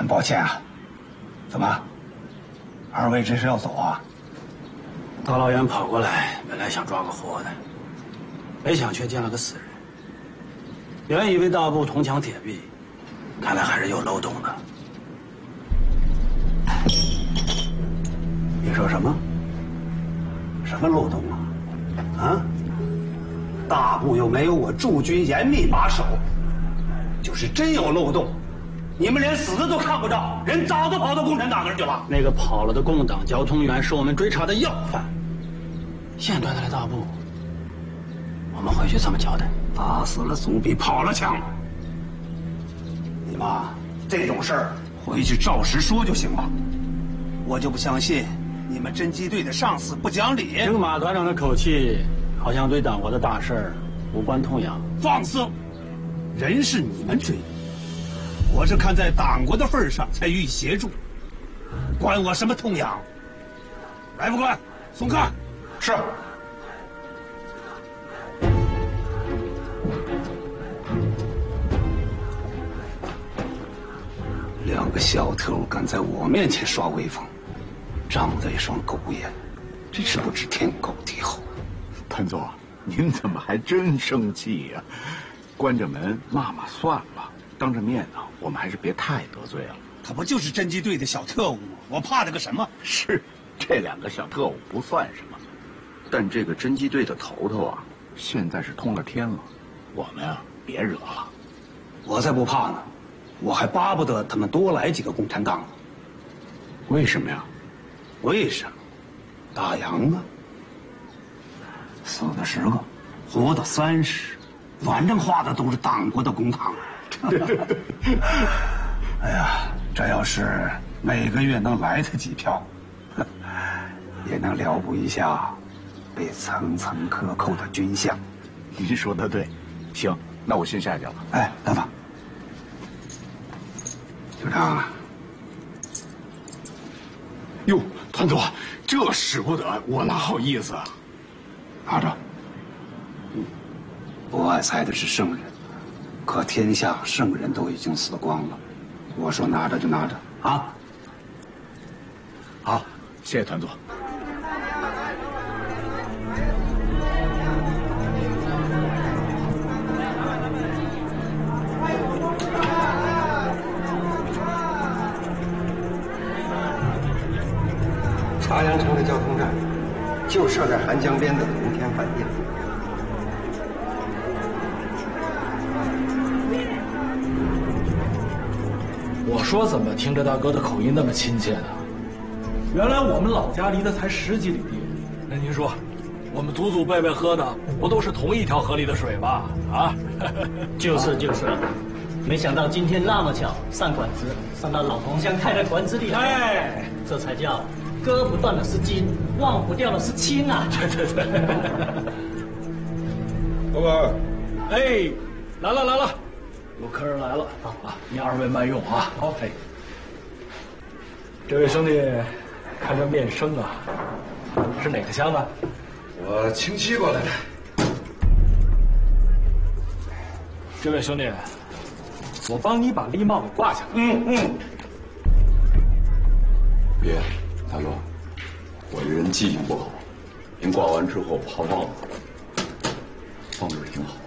很抱歉啊，怎么，二位这是要走啊？ 大老远跑过来，本来想抓个活的，没想却见了个死人。原以为大部铜墙铁壁，看来还是有漏洞的。你说什么？什么漏洞啊？啊？大部又没有我驻军严密把守，就是真有漏洞，你们连死的都看不着，人早都跑到共产党那儿去了。那个跑了的共党交通员是我们追查的要犯，现端来大部，我们回去怎么交代？打死了总比跑了强。你妈，这种事儿回去照实说就行了。我就不相信你们侦缉队的上司不讲理。听马团长的口气，好像对党国的大事儿无关痛痒。放肆！人是你们追，我是看在党国的份上才予以协助，关我什么痛痒？来副官，送看。是。两个小特务敢在我面前耍威风，张了一双狗眼，真是不知天高地厚。 团总，您怎么还真生气呀？关着门骂骂算了，当着面呢，我们还是别太得罪了。 他不就是侦缉队的小特务吗？我怕他个什么？ 是，这两个小特务不算什么，但这个侦缉队的头头啊，现在是通了天了，我们啊别惹了。 我才不怕呢，我还巴不得他们多来几个共产党呢。 为什么呀？ 为什么？大洋啊，死的10个，活的30，反正花的都是党国的公帑。哎呀，这要是每个月能来他几票，也能疗补一下被层层克扣的军饷。 您说的对，行，那我先下去了。 哎，等等，局长， 哟，团总，这使不得，我哪好意思啊？ 拿着。不爱财的是圣人，可天下圣人都已经死光了。我说拿着就拿着啊！ 好，谢谢团总。 茶阳城的交通站就设在韩江边的同天饭店。 我说怎么听着大哥的口音那么亲切呢？原来我们老家离得才10几里地。那您说，我们祖祖辈辈喝的不都是同一条河里的水吗？啊， 就是，没想到今天那么巧，上馆子上到老同乡开的馆子里来， 哎， 这才叫割不断的是筋，忘不掉的是亲啊！ 对。 报告。 哎，来了。有客人来了啊！您2位慢用啊！好，嘿，这位兄弟，看这面生啊，是哪个乡的？ 我清溪过来的。 这位兄弟，我帮你把礼帽给挂下来。 别，大哥，我这人记性不好，您挂完之后怕忘了，放这儿挺好。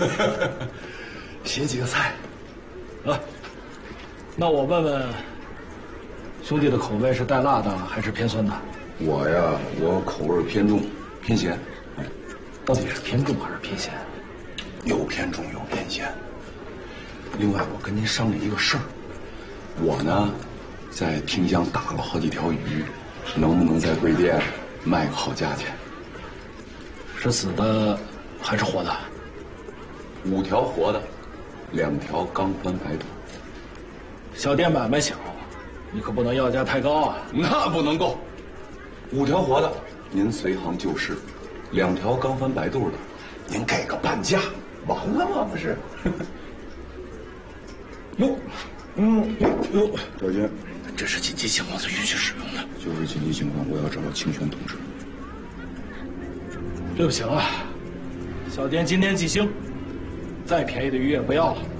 写几个菜，啊，那我问问，兄弟的口味是带辣的还是偏酸的？ 我口味偏重，偏咸。哎， 到底是偏重还是偏咸？ 有偏重有偏咸。另外，我跟您商量一个事儿，我呢，在萍乡打了好几条鱼，能不能在贵店卖个好价钱？ 是死的还是活的 ？5条活的，2条刚翻白肚。 小店买卖小，你可不能要价太高啊！ 那不能够。5条活的，您随行就市；2条刚翻白肚的，您给个半价，完了吗？不是？ 哟， 小军， 这是紧急情况才允许使用的。 就是紧急情况，我要找清泉同志。 对不起了，小店今天记星，再便宜的鱼也不要了。